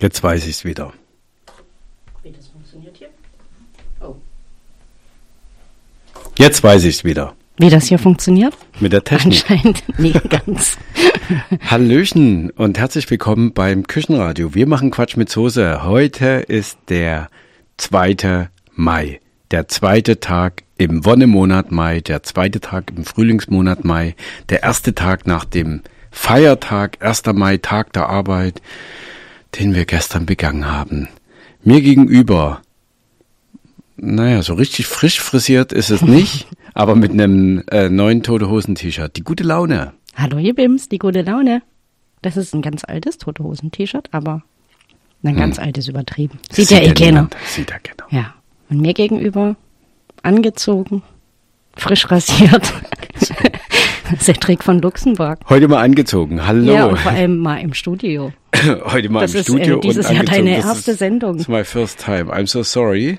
Jetzt weiß ich es wieder. Wie das funktioniert hier? Oh. Jetzt weiß ich es wieder. Wie das hier funktioniert? Mit der Technik. Anscheinend nicht ganz. Hallöchen und herzlich willkommen beim Küchenradio. Wir machen Quatsch mit Soße. Heute ist der 2. Mai. Der zweite Tag im Wonnemonat Mai, der zweite Tag im Frühlingsmonat Mai, der erste Tag nach dem Feiertag, 1. Mai, Tag der Arbeit, den wir gestern begangen haben. Mir gegenüber, so richtig frisch frisiert ist es nicht, aber mit einem neuen Tote Hosen T-Shirt. Die gute Laune. Hallo ihr Bims, die gute Laune. Das ist ein ganz altes Tote Hosen T-Shirt, aber ein ganz altes übertrieben. Sieht ja eh keiner. Sieht ja keiner. Ja. Und mir gegenüber, angezogen, frisch rasiert, Cedric von Luxemburg. Heute mal angezogen, hallo. Ja, und vor allem mal im Studio. Heute mal das im Studio ist dieses und Jahr angezogen. deine erste Sendung. Das ist my first time, I'm so sorry.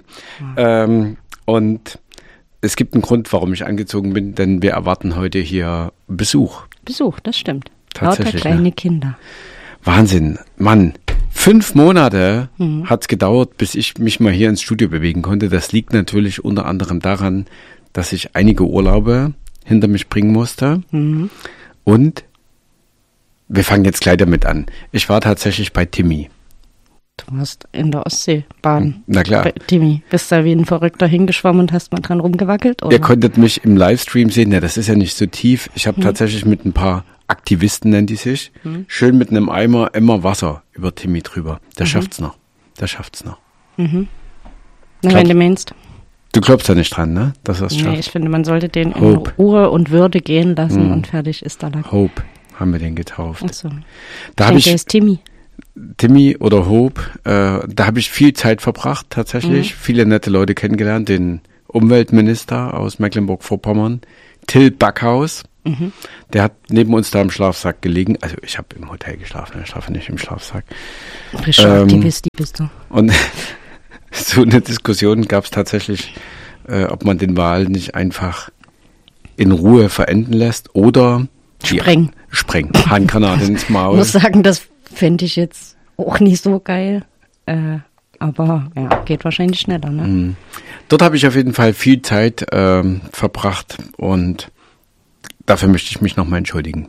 Und es gibt einen Grund, warum ich angezogen bin, denn wir erwarten heute hier Besuch. Besuch, das stimmt. Tatsächlich, Lauter kleine ne? Kinder. Wahnsinn, Mann. 5 Monate hat's gedauert, bis ich mich mal hier ins Studio bewegen konnte. Das liegt natürlich unter anderem daran, dass ich einige Urlaube hinter mich bringen musste. Und wir fangen jetzt gleich damit an. Ich war tatsächlich bei Timmy. Du warst in der Ostsee baden. Na klar. Bei Timmy, bist da wie ein Verrückter hingeschwommen und hast mal dran rumgewackelt? Oder? Ihr konntet mich im Livestream sehen. Ja, das ist ja nicht so tief. Ich habe tatsächlich mit ein paar Aktivisten, nennen die sich, schön mit einem Eimer immer Wasser über Timmy drüber. Der schafft's noch. Der schafft's noch. Na, wenn du meinst. Du glaubst ja nicht dran, ne? Dass er es schafft. Nee, ich finde, man sollte den Hope. in Ruhe und Würde gehen lassen und fertig ist der Lack. Hope haben wir den getauft. Achso. Da habe Der ich ist Timmy. Timmy oder Hope, da habe ich viel Zeit verbracht tatsächlich. Viele nette Leute kennengelernt. Den Umweltminister aus Mecklenburg-Vorpommern, Till Backhaus. Der hat neben uns da im Schlafsack gelegen. Also ich habe im Hotel geschlafen, ich schlafe nicht im Schlafsack. Frischer Aktivist, die bist du. Und so eine Diskussion gab es tatsächlich, ob man den Wal nicht einfach in Ruhe verenden lässt oder Sprengen. Handgranate ins Maul. Ich muss sagen, das fände ich jetzt auch nicht so geil. Aber ja, geht wahrscheinlich schneller, ne? Dort habe ich auf jeden Fall viel Zeit verbracht und dafür möchte ich mich nochmal entschuldigen.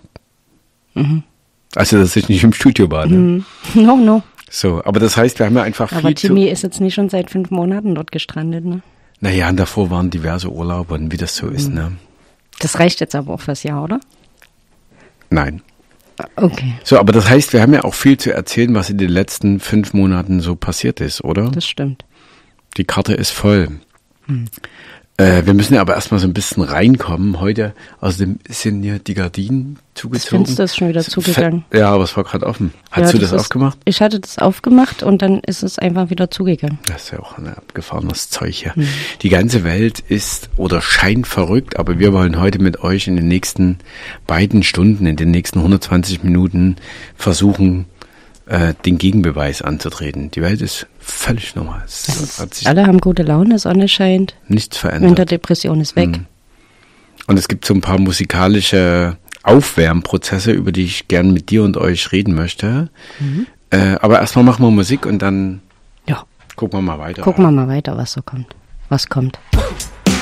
Also, dass ich nicht im Studio war, ne? No. So, aber das heißt, wir haben ja einfach Aber viel Timmy ist jetzt nicht schon seit 5 Monaten dort gestrandet, ne? Naja, und davor waren diverse Urlaube und wie das so ist, ne? Das reicht jetzt aber auch fürs Jahr, oder? Nein. Okay, So, aber das heißt, wir haben ja auch viel zu erzählen, was in den letzten 5 Monaten so passiert ist, oder? das stimmt. Die Karte ist voll. Wir müssen ja aber erstmal so ein bisschen reinkommen. Heute, außerdem sind hier die Gardinen Das zugezogen. Fenster ist schon wieder zugegangen. Ja, aber es war gerade offen. Hast du das aufgemacht? Ich hatte das aufgemacht und dann ist es einfach wieder zugegangen. Das ist ja auch ein abgefahrenes Zeug hier. Die ganze Welt ist oder scheint verrückt, aber wir wollen heute mit euch in den nächsten beiden Stunden, in den nächsten 120 Minuten versuchen, den Gegenbeweis anzutreten. Die Welt ist völlig normal. Es hat sich Alle haben gute Laune, Sonne scheint, nichts verändert. Winterdepression ist weg. Und es gibt so ein paar musikalische Aufwärmprozesse, über die ich gern mit dir und euch reden möchte. Aber erstmal machen wir Musik und dann Ja, gucken wir mal weiter. gucken wir mal weiter, was so kommt. Was kommt.